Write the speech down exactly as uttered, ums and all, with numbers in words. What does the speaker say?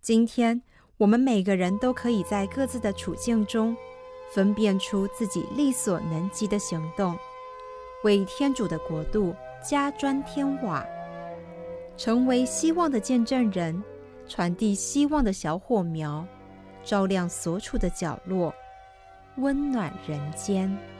今天我们每个人都可以在各自的处境中分辨出自己力所能及的行动，为天主的国度加砖添瓦，成为希望的见证人，传递希望的小火苗，照亮所处的角落，温暖人间。